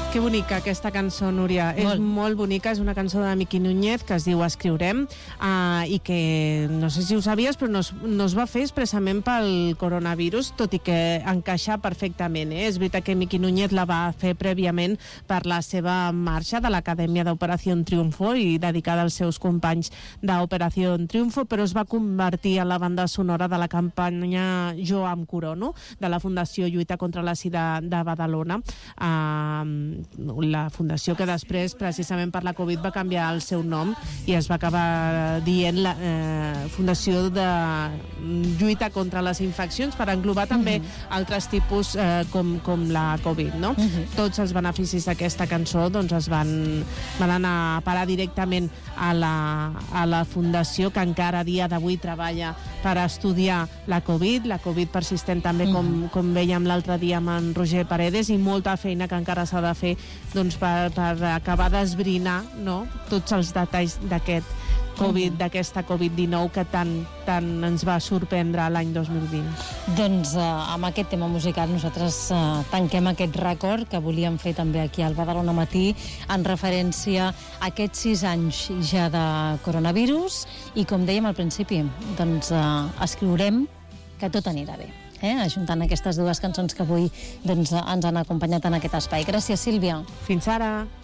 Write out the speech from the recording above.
Que bonica aquesta cançó, Núria. És molt bonica, és una cançó de Miqui Núñez que es diu Escriurem, i que no sé si ho sabies, però no es va fer expressament pel coronavirus, tot i que encaixa perfectament. És veritat que Miqui Núñez la va fer prèviament per la seva marxa de l'Acadèmia d'Operació Triunfo i dedicada als seus companys d'Operació Triunfo, però es va convertir en la banda sonora de la campanya Jo em corono, de la Fundació Lluita contra la Sida de Badalona, la fundació que després, precisament per la Covid, va canviar el seu nom i es va acabar dient la Fundació de Lluita contra les Infeccions, per englobar també altres tipus com la Covid, no? Tots els beneficis d'aquesta cançó doncs es van anar a parar directament a la fundació, que encara a dia d'avui treballa per estudiar la Covid persistent també, com vèiem l'altre dia amb en Roger Paredes, i molta feina que encara s'ha de fer doncs, per acabar d'esbrinar, no?, tots els detalls d'aquesta Covid-19 que tant ens va sorprendre l'any 2020. Doncs amb aquest tema musical nosaltres tanquem aquest record que volíem fer també aquí al Badalona Matí en referència a aquests 6 anys ja de coronavirus, i com dèiem al principi, doncs escriurem que tot anirà bé. Ajuntant aquestes dues cançons que avui ens han acompanyat en aquest espai. Gràcies, Sílvia. Fins ara.